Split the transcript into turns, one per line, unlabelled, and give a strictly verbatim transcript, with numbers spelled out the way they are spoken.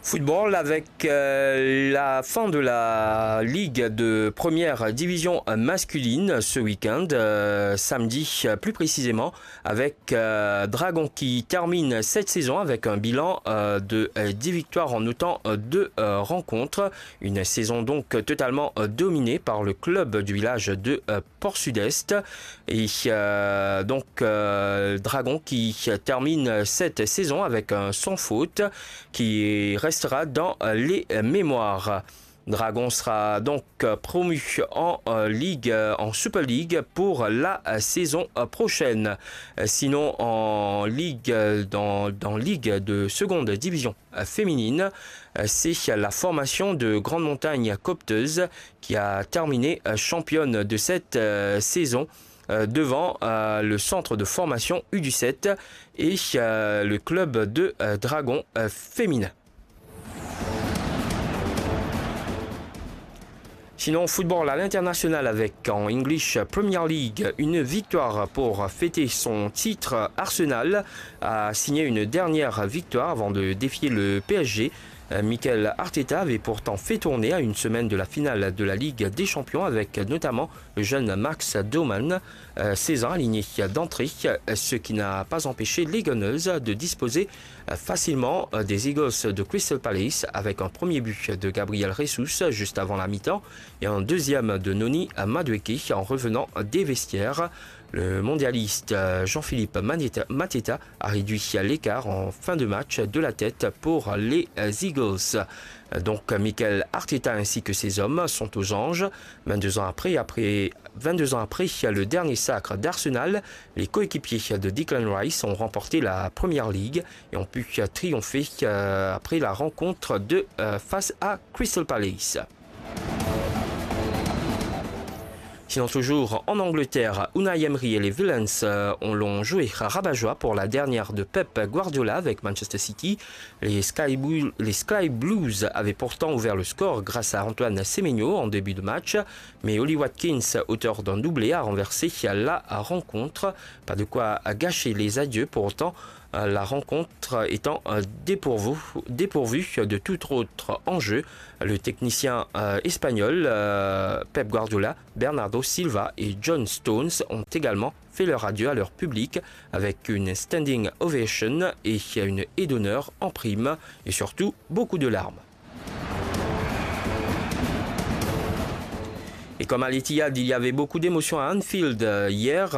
Football avec euh, la fin de la Ligue de première division masculine ce week-end, euh, samedi plus précisément, avec euh, Dragon qui termine cette saison avec un bilan euh, de euh, dix victoires en autant euh, deux euh, rencontres. Une saison donc totalement euh, dominée par le club du village de euh, Port-Sud-Est. Et euh, donc euh, Dragon qui termine cette saison avec un sans faute qui reste restera dans les mémoires. Dragon sera donc promu en Ligue, en Super League pour la saison prochaine. Sinon, en Ligue, dans, dans Ligue de seconde division féminine, c'est la formation de Grande Montagne Copteuse qui a terminé championne de cette saison devant euh, le centre de formation U dix-sept et euh, le club de euh, Dragon euh, féminin. Sinon, football à l'international avec en English Premier League, une victoire pour fêter son titre. Arsenal a signé une dernière victoire avant de défier le P S G. Mikel Arteta avait pourtant fait tourner à une semaine de la finale de la Ligue des Champions avec notamment le jeune Max Doman, seize ans, aligné d'entrée, ce qui n'a pas empêché les Gunners de disposer facilement des Eagles de Crystal Palace avec un premier but de Gabriel Jesus juste avant la mi-temps et un deuxième de Noni Madueke en revenant des vestiaires. Le mondialiste Jean-Philippe Mateta a réduit l'écart en fin de match de la tête pour les Eagles. Donc Mikel Arteta ainsi que ses hommes sont aux anges. vingt-deux ans après, après, vingt-deux ans après le dernier sacre d'Arsenal, les coéquipiers de Declan Rice ont remporté la Premier League et ont pu triompher après la rencontre de face à Crystal Palace. Sinon, toujours en Angleterre, Unai Emery et les Villains euh, l'ont joué rabat-joie pour la dernière de Pep Guardiola avec Manchester City. Les Sky, Blue, les Sky Blues avaient pourtant ouvert le score grâce à Antoine Semenyo en début de match, mais Ollie Watkins, auteur d'un doublé, a renversé la rencontre. Pas de quoi gâcher les adieux pour autant. La rencontre étant dépourvue, dépourvue de tout autre enjeu. Le technicien euh, espagnol euh, Pep Guardiola, Bernardo Silva et John Stones ont également fait leur adieu à leur public avec une standing ovation et une haie d'honneur en prime et surtout beaucoup de larmes. Et comme à l'Etihad, il y avait beaucoup d'émotions à Anfield hier.